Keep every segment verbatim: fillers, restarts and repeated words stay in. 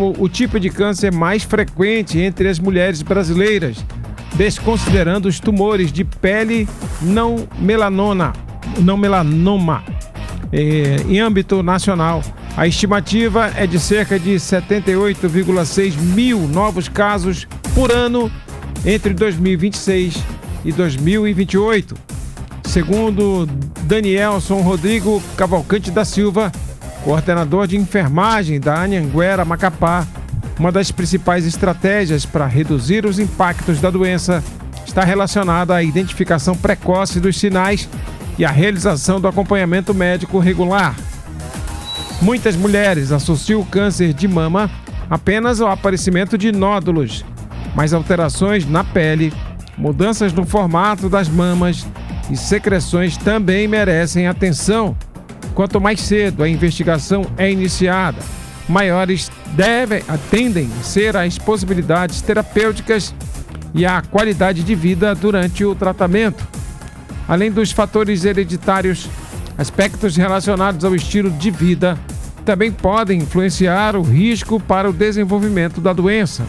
como o tipo de câncer mais frequente entre as mulheres brasileiras, desconsiderando os tumores de pele não melanona, não melanoma. É, em âmbito nacional, a estimativa é de cerca de setenta e oito vírgula seis mil novos casos por ano entre dois mil e vinte e seis e dois mil e vinte e oito. Segundo Danielson Rodrigo Cavalcante da Silva, coordenador de enfermagem da Anhanguera Macapá, uma das principais estratégias para reduzir os impactos da doença está relacionada à identificação precoce dos sinais e à realização do acompanhamento médico regular. Muitas mulheres associam o câncer de mama apenas ao aparecimento de nódulos, mas alterações na pele, mudanças no formato das mamas e secreções também merecem atenção. Quanto mais cedo a investigação é iniciada, maiores devem, tendem a ser as possibilidades terapêuticas e a qualidade de vida durante o tratamento. Além dos fatores hereditários, aspectos relacionados ao estilo de vida também podem influenciar o risco para o desenvolvimento da doença.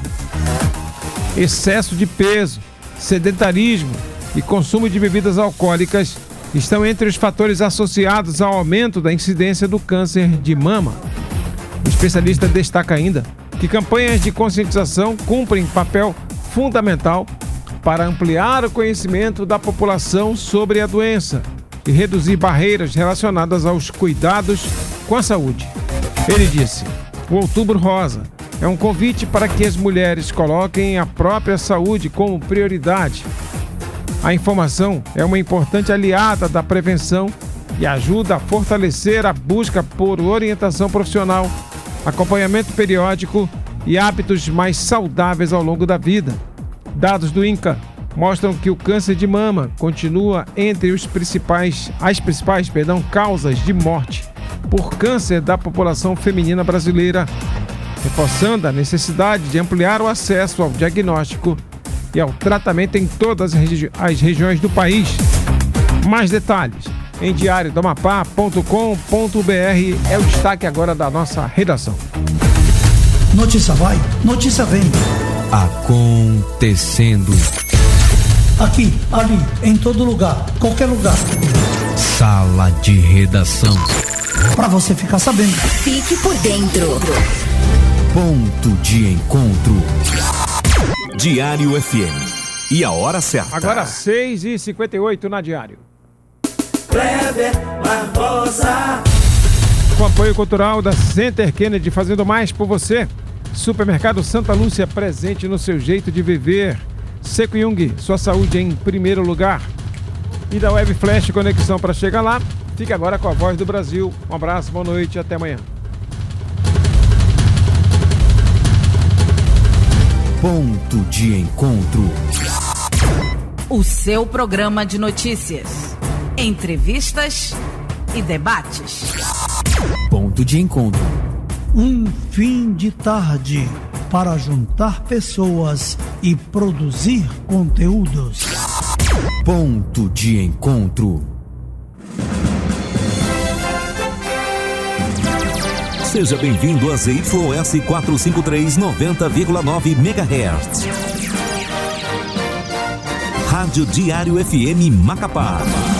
Excesso de peso, sedentarismo e consumo de bebidas alcoólicas estão entre os fatores associados ao aumento da incidência do câncer de mama. O especialista destaca ainda que campanhas de conscientização cumprem papel fundamental para ampliar o conhecimento da população sobre a doença e reduzir barreiras relacionadas aos cuidados com a saúde. Ele disse: o Outubro Rosa é um convite para que as mulheres coloquem a própria saúde como prioridade. A informação é uma importante aliada da prevenção e ajuda a fortalecer a busca por orientação profissional, acompanhamento periódico e hábitos mais saudáveis ao longo da vida. Dados do INCA mostram que o câncer de mama continua entre os principais, as principais perdão, causas de morte por câncer da população feminina brasileira, reforçando a necessidade de ampliar o acesso ao diagnóstico e ao tratamento em todas as, regi- as regiões do país. Mais detalhes em diário do amapá ponto com ponto br é o destaque agora da nossa redação. Notícia vai, notícia vem. Acontecendo. Aqui, ali, em todo lugar, qualquer lugar. Sala de redação. Para você ficar sabendo. Fique por dentro. Ponto de encontro. Diário F M. E a hora certa. Agora seis e cinquenta e oito na Diário. Kleber Barbosa. Com apoio cultural da Center Kennedy, fazendo mais por você. Supermercado Santa Lúcia, presente no seu jeito de viver. Seco Jung, sua saúde em primeiro lugar. E da Web Flash, conexão para chegar lá. Fique agora com a Voz do Brasil. Um abraço, boa noite e até amanhã. Ponto de encontro. O seu programa de notícias, entrevistas e debates. Ponto de encontro. Um fim de tarde para juntar pessoas e produzir conteúdos. Ponto de encontro. Seja bem-vindo a Z Y S quatrocentos e cinquenta e três, noventa vírgula nove megahertz. Rádio Diário F M Macapá.